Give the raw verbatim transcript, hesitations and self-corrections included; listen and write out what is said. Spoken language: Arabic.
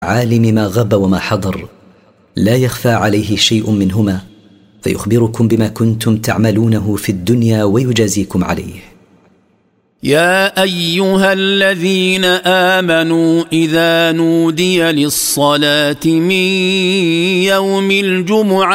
عالم ما غاب وما حضر، لا يخفى عليه شيء منهما، فيخبركم بما كنتم تعملونه في الدنيا ويجازيكم عليه. يا أيها الذين آمنوا إذا نودي للصلاة من يوم الجمعة